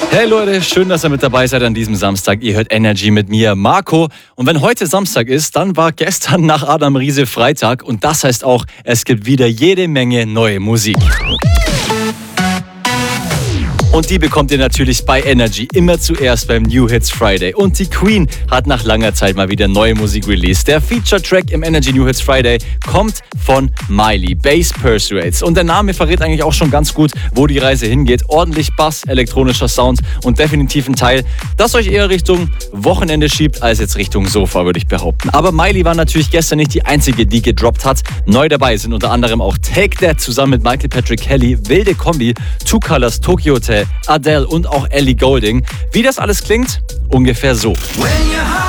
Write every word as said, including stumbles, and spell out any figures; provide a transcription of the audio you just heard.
Hey Leute, schön, dass ihr mit dabei seid an diesem Samstag. Ihr hört Energy mit mir, Marco. Und wenn heute Samstag ist, dann war gestern nach Adam Riese Freitag. Und das heißt auch, es gibt wieder jede Menge neue Musik. Und die bekommt ihr natürlich bei Energy immer zuerst beim New Hits Friday. Und die Queen hat nach langer Zeit mal wieder neue Musik released. Der Feature-Track im Energy New Hits Friday kommt von Miley, Bass Persuades. Und der Name verrät eigentlich auch schon ganz gut, wo die Reise hingeht. Ordentlich Bass, elektronischer Sound und definitiv ein Teil, das euch eher Richtung Wochenende schiebt, als jetzt Richtung Sofa, würde ich behaupten. Aber Miley war natürlich gestern nicht die einzige, die gedroppt hat. Neu dabei sind unter anderem auch Take That zusammen mit Michael Patrick Kelly, wilde Kombi, Two Colors, Tokyo Hotel, Adele und auch Ellie Goulding. Wie das alles klingt? Ungefähr so.